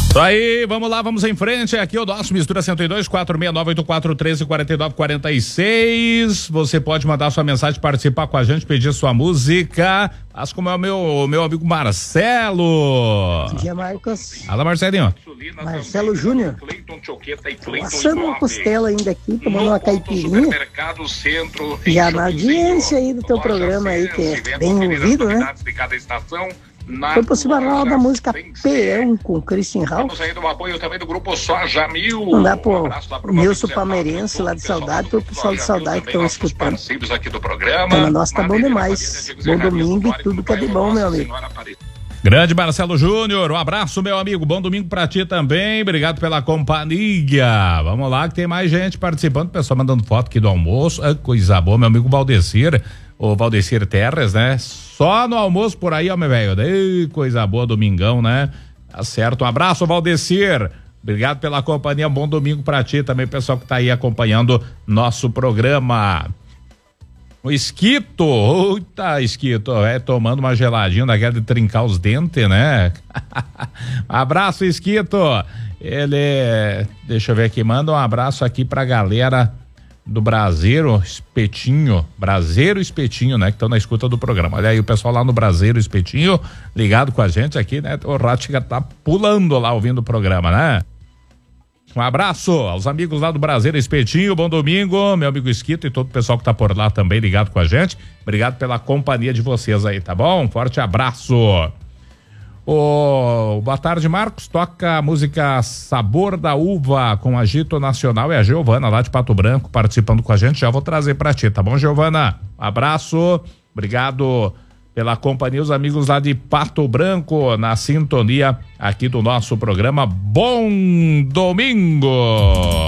Isso aí, vamos lá, vamos em frente. Aqui é o nosso Mistura 102, 469-8413-4946. Você pode mandar sua mensagem, participar com a gente, pedir sua música. Mas como é o meu amigo Marcelo. Bom dia, Marcos. Fala, Marcelinho. Marcelo Júnior. Passando uma costela ainda aqui, tomando uma caipirinha. Já na audiência aí do teu programa aí, que é bem ouvido, né? Foi por cima da música Peão com Christian Ralph. Mandar pro Nilson Palmeirense lá de Saudade, pro pessoal de Saudade que estão escutando. Então, nossa, tá bom demais. Bom domingo e tudo que é de bom, meu amigo. Grande Marcelo Júnior, um abraço, meu amigo, bom domingo pra ti também, obrigado pela companhia. Vamos lá que tem mais gente participando, pessoal mandando foto aqui do almoço, coisa boa, meu amigo Valdecir, o Valdecir Terres, né? Só no almoço por aí, ó, meu velho, coisa boa, domingão, né? Tá certo, um abraço, Valdecir, obrigado pela companhia, bom domingo pra ti também, pessoal que tá aí acompanhando nosso programa. O Esquito, eita, Esquito, tomando uma geladinha daquela de trincar os dentes, né? Abraço, Esquito. Deixa eu ver aqui, manda um abraço aqui pra galera do Braseiro Espetinho, né? Que estão na escuta do programa. Olha aí o pessoal lá no Braseiro Espetinho, ligado com a gente aqui, né? O Rática tá pulando lá ouvindo o programa, né? Um abraço aos amigos lá do Brasil Espetinho, bom domingo, meu amigo Esquito e todo o pessoal que tá por lá também ligado com a gente. Obrigado pela companhia de vocês aí, tá bom? Um forte abraço. Boa tarde, Marcos. Toca a música Sabor da Uva com Agito Nacional. É a Giovana lá de Pato Branco participando com a gente. Já vou trazer pra ti, tá bom, Giovana? Abraço, obrigado pela companhia, os amigos lá de Pato Branco na sintonia aqui do nosso programa. Bom domingo!